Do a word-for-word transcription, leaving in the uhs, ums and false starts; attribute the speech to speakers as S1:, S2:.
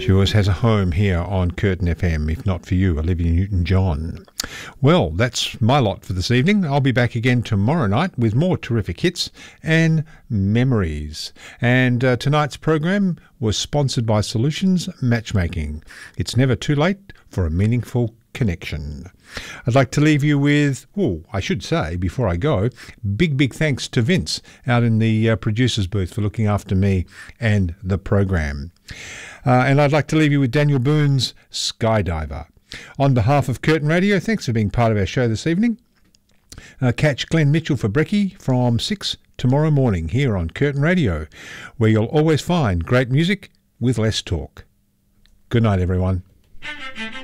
S1: She always has a home here on Curtin F M, if not for you, Olivia Newton-John. Well, that's my lot for this evening. I'll be back again tomorrow night with more terrific hits and memories. And uh, tonight's program was sponsored by Solutions Matchmaking. It's never too late for a meaningful connection. I'd like to leave you with, oh, I should say before I go, big, big thanks to Vince out in the uh, producer's booth for looking after me and the program. Uh, and I'd like to leave you with Daniel Boone's Skydiver. On behalf of Curtin Radio, thanks for being part of our show this evening. Uh, catch Glenn Mitchell for Brekkie from six tomorrow morning here on Curtin Radio, where you'll always find great music with less talk. Good night, everyone.